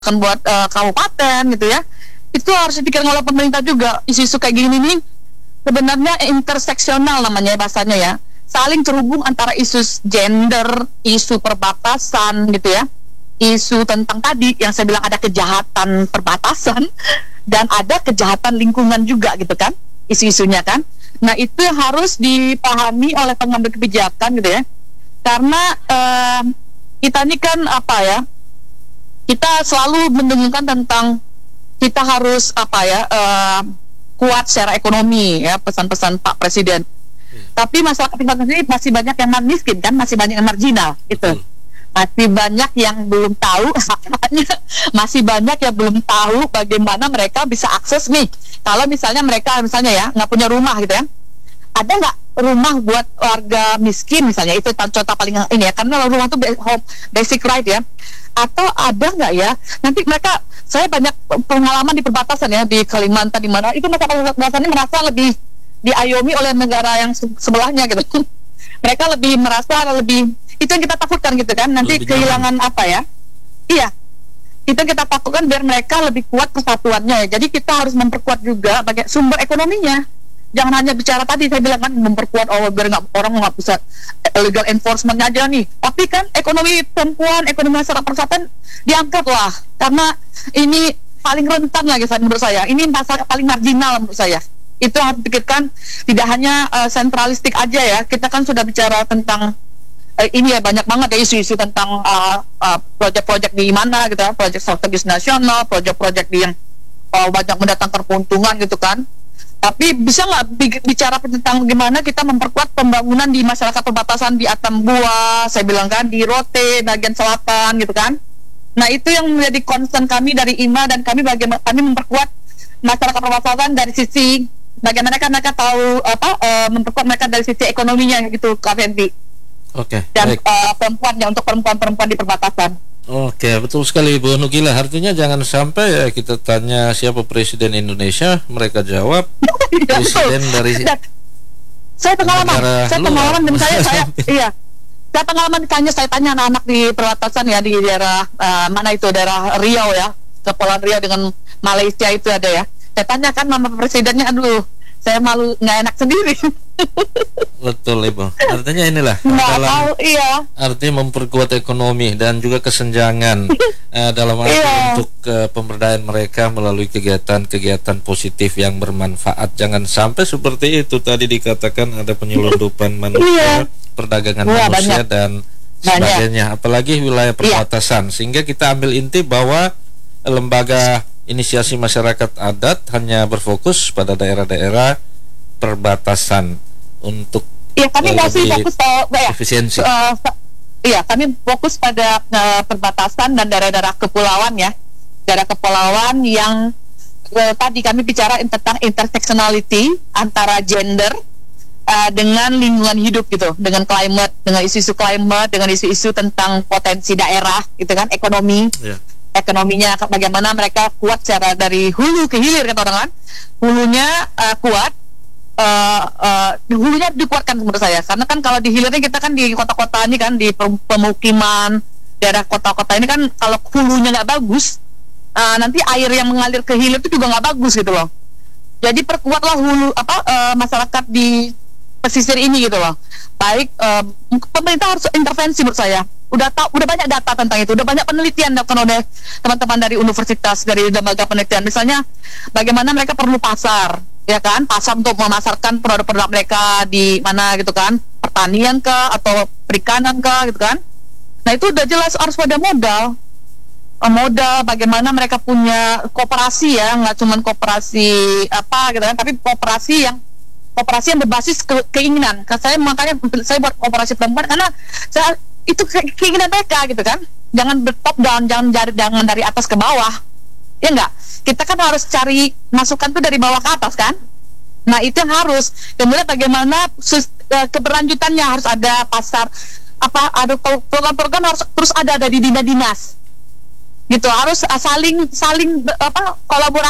kan buat kabupaten gitu ya. Itu harus dipikirkan oleh pemerintah juga. Isu-isu kayak gini nih sebenarnya interseksional namanya bahasanya ya, saling terhubung antara isu gender, isu perbatasan gitu ya, isu tentang tadi yang saya bilang ada kejahatan perbatasan dan ada kejahatan lingkungan juga gitu kan, isu-isunya kan. Nah itu yang harus dipahami oleh pengambil kebijakan gitu ya, karena kita ini kan apa ya, kita selalu mendengungkan tentang kita harus apa ya, kuat secara ekonomi ya, pesan-pesan Pak Presiden. Tapi masyarakat kita sendiri masih banyak yang miskin kan, masih banyak yang marginal gitu. Masih banyak yang belum tahu masih banyak yang belum tahu bagaimana mereka bisa akses nih. Kalau misalnya mereka ya nggak punya rumah gitu ya, ada nggak rumah buat warga miskin misalnya, itu contoh paling ini ya, karena rumah itu basic right ya. Atau ada nggak ya, nanti mereka, saya banyak pengalaman di perbatasan ya, di Kalimantan di mana itu masyarakat merasa lebih diayomi oleh negara yang sebelahnya gitu. Mereka lebih merasa lebih, itu yang kita takutkan gitu kan, nanti lebih kehilangan nyaman. Apa ya, iya, itu yang kita takutkan, biar mereka lebih kuat kesatuannya ya. Jadi kita harus memperkuat juga bagai sumber ekonominya. Jangan hanya bicara tadi saya bilang kan, memperkuat biar orang nggak bisa legal enforcement-nya aja nih, tapi kan ekonomi perempuan, ekonomi masyarakat persatuan diangkat lah, karena ini paling rentan lagi menurut saya, ini masyarakat paling marginal menurut saya. Itu harus dipikirkan, tidak hanya sentralistik aja ya. Kita kan sudah bicara tentang ini ya, banyak banget ya isu-isu tentang proyek-proyek di mana gitu ya, proyek strategis nasional, proyek-proyek yang banyak mendatangkan keuntungan gitu kan. Tapi bisa nggak bicara tentang gimana kita memperkuat pembangunan di masyarakat perbatasan di Atambua, saya bilang kan, di Rote bagian selatan gitu kan. Nah itu yang menjadi concern kami dari IMA, dan kami bagaimana kami memperkuat masyarakat perbatasan dari sisi bagaimana mereka tahu memperkuat mereka dari sisi ekonominya gitu, Kak Fendi. Oke. Dan perempuannya, untuk perempuan-perempuan di perbatasan. Oke, betul sekali Bu Nugila. Artinya jangan sampai ya kita tanya siapa presiden Indonesia, mereka jawab presiden dari saya pengalaman dan saya iya. Saya pengalaman saya tanya anak-anak di perbatasan ya, di daerah mana itu, daerah Riau ya, Kepulauan Riau dengan Malaysia itu ada ya. Saya tanya kan nama presidennya, aduh, saya malu, nggak enak sendiri. Betul Ibu. Artinya inilah iya. Artinya memperkuat ekonomi dan juga kesenjangan dalam arti untuk pemberdayaan mereka melalui kegiatan-kegiatan positif yang bermanfaat. Jangan sampai seperti itu tadi dikatakan ada penyelundupan manusia, perdagangan manusia dan sebagainya. Apalagi wilayah perbatasan. Sehingga kita ambil inti bahwa lembaga inisiasi masyarakat adat hanya berfokus pada daerah-daerah perbatasan untuk kami masih fokus efisiensi. Kami fokus pada perbatasan dan daerah-daerah kepulauan ya, daerah kepulauan yang tadi kami bicara tentang intersectionality antara gender dengan lingkungan hidup gitu, dengan climate, dengan isu-isu climate, dengan isu-isu tentang potensi daerah gitu kan, ekonomi. Ekonominya bagaimana mereka kuat secara dari hulu ke hilir kata orang kan, hulunya kuat, hulunya dikuatkan menurut saya, karena kan kalau di hilirnya kita kan di kota-kota ini kan, di pemukiman daerah kota-kota ini kan, kalau hulunya nggak bagus, nanti air yang mengalir ke hilir itu juga nggak bagus gitu loh. Jadi perkuatlah hulu masyarakat di pesisir ini gitu loh. Baik pemerintah harus intervensi menurut saya. Udah banyak data tentang itu, udah banyak penelitian dilakukan oleh teman-teman dari universitas, dari lembaga penelitian. Misalnya bagaimana mereka perlu pasar, ya kan, pasar untuk memasarkan produk-produk mereka di mana gitu kan, pertanian kah atau perikanan kah gitu kan. Nah itu udah jelas harus pada modal, bagaimana mereka punya kooperasi ya, nggak cuma kooperasi apa gitu kan, tapi kooperasi yang berbasis keinginan. Makanya saya buat kooperasi perempuan, karena itu keinginan mereka gitu kan, jangan top down, jangan dari atas ke bawah, ya enggak, kita kan harus cari masukan tuh dari bawah ke atas kan. Nah itu yang harus, kemudian bagaimana keberlanjutannya, harus ada pasar, ada program-program harus terus ada di dinas gitu, harus saling kolaborasi